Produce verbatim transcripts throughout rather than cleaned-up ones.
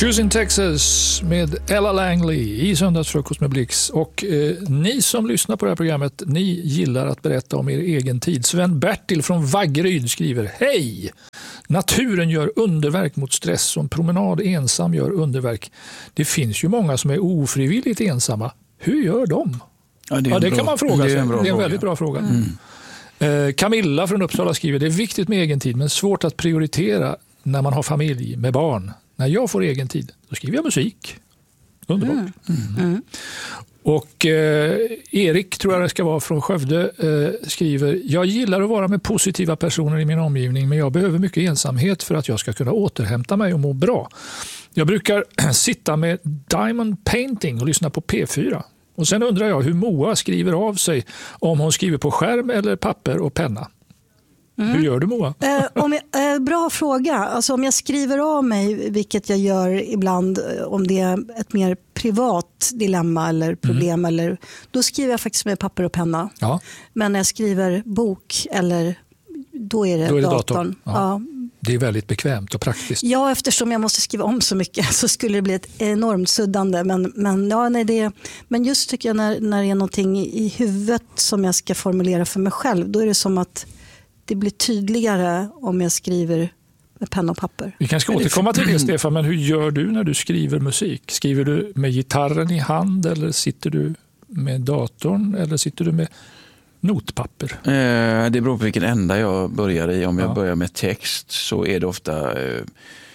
Shoes in Texas med Ella Langley i Söndagsfrukost med Blix. Och eh, ni som lyssnar på det här programmet, ni gillar att berätta om er egen tid. Sven Bertil från Vaggeryd skriver: Hej! Naturen gör underverk mot stress och en promenad ensam gör underverk. Det finns ju många som är ofrivilligt ensamma. Hur gör de? Ja, det, ja, det bra, kan man fråga sig. Det är en, det är en fråga. väldigt bra fråga. Mm. Eh, Camilla från Uppsala skriver: Det är viktigt med egen tid men svårt att prioritera när man har familj med barn. När jag får egen tid, då skriver jag musik. Underbart. Mm. Mm. Och eh, Erik, tror jag det ska vara, från Skövde eh, skriver: Jag gillar att vara med positiva personer i min omgivning, men jag behöver mycket ensamhet för att jag ska kunna återhämta mig och må bra. Jag brukar sitta med Diamond Painting och lyssna på P fyra. Och sen undrar jag hur Moa skriver av sig, om hon skriver på skärm eller papper och penna. Mm. Hur gör du, Moa? Eh, om jag, eh, bra fråga. Alltså, om jag skriver av mig, vilket jag gör ibland, om det är ett mer privat dilemma eller problem, mm. eller, då skriver jag faktiskt med papper och penna. Ja. Men när jag skriver bok, eller, då är det, då är det datorn. datorn. Ja. Ja. Det är väldigt bekvämt och praktiskt. Ja, eftersom jag måste skriva om så mycket så skulle det bli ett enormt suddande. Men, men, ja, nej, det, men just tycker jag när, när det är någonting i huvudet som jag ska formulera för mig själv, då är det som att det blir tydligare om jag skriver med penna och papper. Vi kanske ska återkomma till det, Stefan, men hur gör du när du skriver musik? Skriver du med gitarren i hand eller sitter du med datorn eller sitter du med notpapper? Eh, det beror på vilken ända jag börjar i. Om jag ja. börjar med text så är det ofta eh,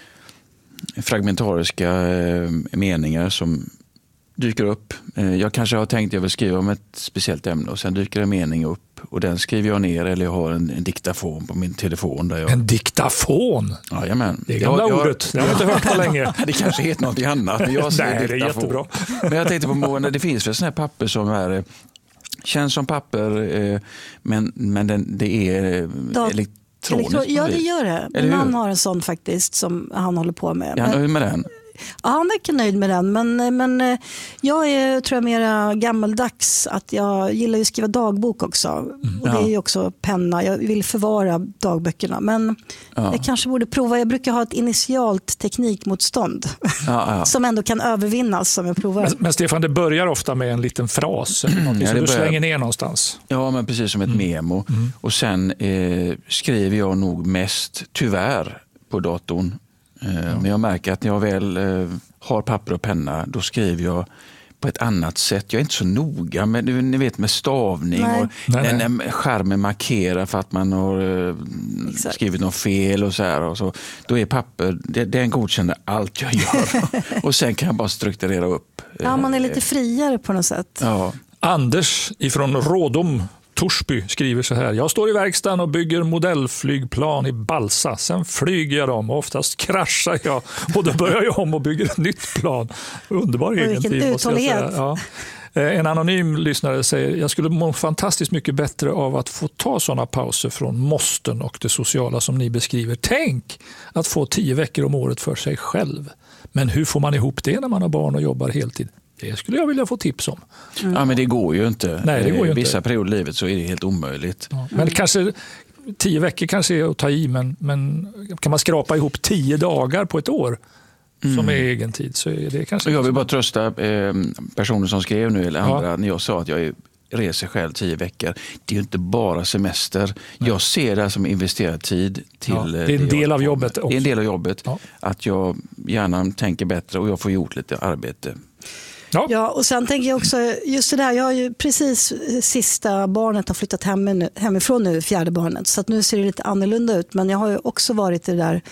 fragmentariska eh, meningar som dyker upp. Eh, jag kanske har tänkt att jag vill skriva om ett speciellt ämne och sen dyker en mening upp och den skriver jag ner, eller jag har en, en diktafon på min telefon. Där jag... En diktafon? Jajamän. Det är gamla jag, ordet. Det har jag inte hört på länge. Det kanske heter något annat. Men jag Nej, det är jättebra. Men jag tänkte på månader, det finns väl sådana här papper som är, känns som papper, men, men den, det är Dat- elektroniskt. Ja, det gör det. Min man har en sån faktiskt som han håller på med. Är han nöjd med den? Ja, han verkar nöjd med den, men, men jag är, tror jag, mera gammaldags. Att jag gillar ju att skriva dagbok också. Mm. Och det är ju också penna. Jag vill förvara dagböckerna. Men ja. jag kanske borde prova. Jag brukar ha ett initialt teknikmotstånd ja, ja. som ändå kan övervinnas som jag provar. Men, men Stefan, det börjar ofta med en liten fras eller något ja, som du börjar... slänger ner någonstans. Ja, men precis som ett mm. memo. Mm. Och sen eh, skriver jag nog mest, tyvärr, på datorn. Men jag märker att när jag väl eh, har papper och penna, då skriver jag på ett annat sätt. Jag är inte så noga med, ni vet, med stavning. Nej. Och nej, när, när skärmen markerar för att man har eh, skrivit något fel och så här. Och så, då är papper, det, den godkänner allt jag gör. Och sen kan jag bara strukturera upp. Eh, ja, man är lite friare på något sätt. Ja. Anders ifrån Rådom, Torsby, skriver så här: Jag står i verkstaden och bygger modellflygplan i balsa. Sen flyger jag dem och oftast kraschar jag och då börjar jag om och bygger ett nytt plan. Underbar egen tid, måste jag säga. Ja. En anonym lyssnare säger: Jag skulle må fantastiskt mycket bättre av att få ta sådana pauser från måsten och det sociala som ni beskriver. Tänk att få tio veckor om året för sig själv. Men hur får man ihop det när man har barn och jobbar heltid? Det skulle jag vilja få tips om. Mm. Ja, men det går ju inte. Nej, det går ju inte. Vissa perioder i livet så är det helt omöjligt. Ja. Men kanske tio veckor kanske är att ta i, men, men kan man skrapa ihop tio dagar på ett år mm. som är egen tid, så är det kanske... Jag vill bara trösta eh, personer som skrev nu eller andra, ja. när jag sa att jag reser själv tio veckor. Det är ju inte bara semester. Nej. Jag ser det som investerad tid. Till ja, det är en del av jobbet också. Det är en del av jobbet. Ja. Att jag gärna tänker bättre och jag får gjort lite arbete. Ja. ja, och sen tänker jag också, just det där, jag har ju precis sista barnet har flyttat hem, hemifrån nu, fjärde barnet, så att nu ser det lite annorlunda ut, men jag har ju också varit i det där.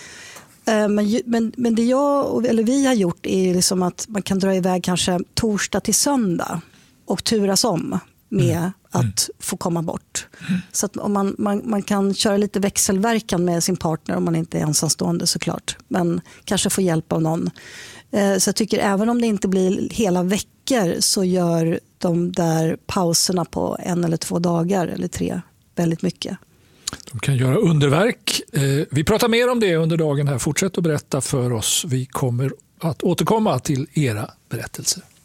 Men, men, men det jag, eller vi har gjort är liksom att man kan dra iväg kanske torsdag till söndag och turas om med mm. att mm. få komma bort. Mm. Så att om man, man, man kan köra lite växelverkan med sin partner om man inte är ensamstående såklart, men kanske få hjälp av någon. Så jag tycker även om det inte blir hela veckor så gör de där pauserna på en eller två dagar eller tre väldigt mycket. De kan göra underverk. Vi pratar mer om det under dagen här. Fortsätt att berätta för oss. Vi kommer att återkomma till era berättelser.